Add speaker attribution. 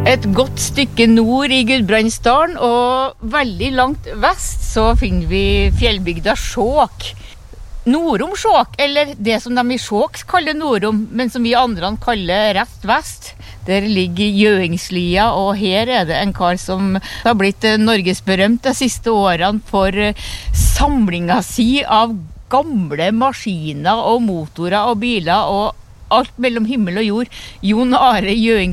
Speaker 1: Et godt stykke nord I Gudbrandsdalen, og veldig langt vest så finner vi fjellbygda Skjåk. Norom Skjåk, eller det som de I Skjåk kaller Norom, men som vi andre kaller rett vest. Der ligger Gjøingslia, og her det en kar som har blitt norgesberømt de siste årene for samlinga si av gamle maskiner og motorer og biler og alt mellom himmel og jord. Jon Are Gjøing